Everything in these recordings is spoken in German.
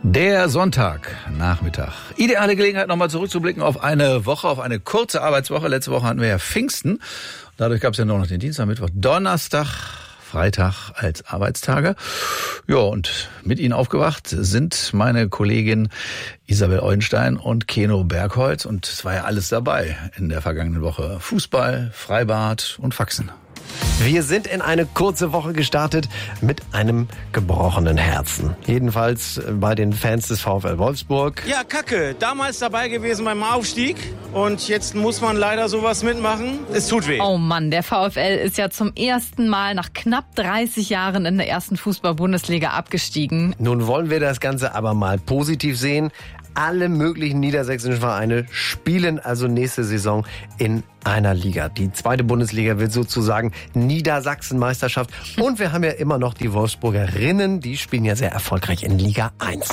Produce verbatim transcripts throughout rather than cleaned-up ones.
Der Sonntagnachmittag. Ideale Gelegenheit, nochmal zurückzublicken auf eine Woche, auf eine kurze Arbeitswoche. Letzte Woche hatten wir ja Pfingsten. Dadurch gab es ja nur noch den Dienstag, Mittwoch, Donnerstag, Freitag als Arbeitstage. Ja, und mit Ihnen aufgewacht sind meine Kollegin Isabel Eulenstein und Keno Bergholz. Und es war ja alles dabei in der vergangenen Woche. Fußball, Freibad und Faxen. Wir sind in eine kurze Woche gestartet mit einem gebrochenen Herzen. Jedenfalls bei den Fans des VfL Wolfsburg. Ja, Kacke. Damals dabei gewesen beim Aufstieg. Und jetzt muss man leider sowas mitmachen. Es tut weh. Oh Mann, der VfL ist ja zum ersten Mal nach knapp dreißig Jahren in der ersten Fußball-Bundesliga abgestiegen. Nun wollen wir das Ganze aber mal positiv sehen. Alle möglichen niedersächsischen Vereine spielen also nächste Saison in einer Liga. Die zweite Bundesliga wird sozusagen Niedersachsenmeisterschaft. Und wir haben ja immer noch die Wolfsburgerinnen, die spielen ja sehr erfolgreich in Liga eins.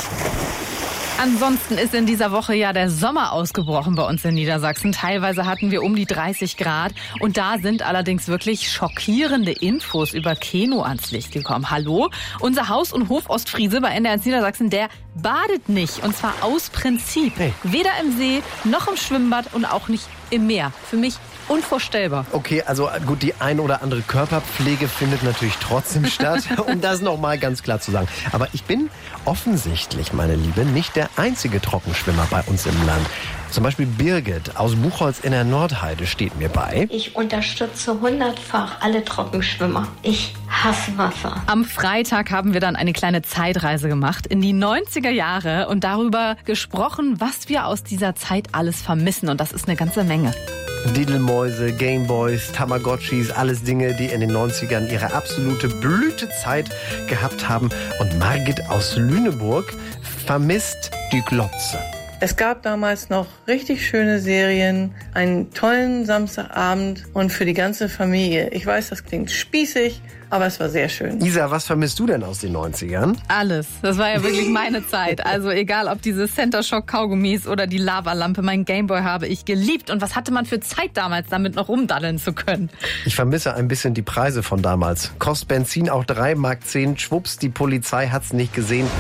Ansonsten ist in dieser Woche ja der Sommer ausgebrochen bei uns in Niedersachsen. Teilweise hatten wir um die dreißig Grad. Und da sind allerdings wirklich schockierende Infos über Keno ans Licht gekommen. Hallo? Unser Haus- und Hof-Ostfriese bei N D R eins Niedersachsen, der badet nicht. Und zwar aus Prinzip. Hey. Weder im See, noch im Schwimmbad und auch nicht im Meer. Für mich unvorstellbar. Okay, also gut, die ein oder andere Körperpflege findet natürlich trotzdem statt, um das nochmal ganz klar zu sagen. Aber ich bin offensichtlich, meine Liebe, nicht der einzige Trockenschwimmer bei uns im Land. Zum Beispiel Birgit aus Buchholz in der Nordheide steht mir bei. Ich unterstütze hundertfach alle Trockenschwimmer. Ich hasse Wasser. Am Freitag haben wir dann eine kleine Zeitreise gemacht in die neunziger Jahre und darüber gesprochen, was wir aus dieser Zeit alles vermissen. Und das ist eine ganze Menge. Diddelmäuse, Gameboys, Tamagotchis, alles Dinge, die in den neunzigern ihre absolute Blütezeit gehabt haben. Und Margit aus Lüneburg vermisst die Glotze. Es gab damals noch richtig schöne Serien, einen tollen Samstagabend und für die ganze Familie. Ich weiß, das klingt spießig, aber es war sehr schön. Isa, was vermisst du denn aus den neunzigern? Alles. Das war ja wirklich meine Zeit. Also egal, ob diese Center Shock Kaugummis oder die Lavalampe, mein Gameboy habe ich geliebt. Und was hatte man für Zeit damals, damit noch rumdaddeln zu können? Ich vermisse ein bisschen die Preise von damals. Kostet Benzin auch drei Mark zehn. Schwupps, die Polizei hat's nicht gesehen.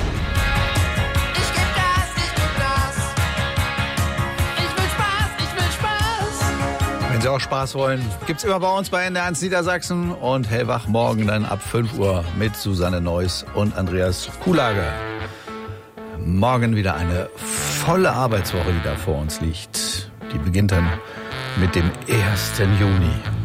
Wenn Sie auch Spaß wollen, gibt's immer bei uns bei N D R eins Niedersachsen und hellwach morgen dann ab fünf Uhr mit Susanne Neuss und Andreas Kuhlage. Morgen wieder eine volle Arbeitswoche, die da vor uns liegt. Die beginnt dann mit dem ersten Juni.